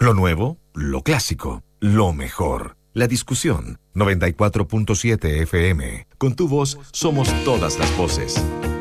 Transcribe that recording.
Lo nuevo, lo clásico, lo mejor. La discusión, 94.7 FM. Con tu voz somos todas las voces.